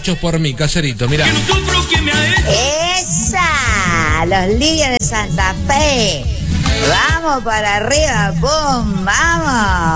hechos por mí, caserito, mirá. ¡Esa! Los lirios de Santa Fe. Vamos para arriba, ¡pum! ¡Vamos!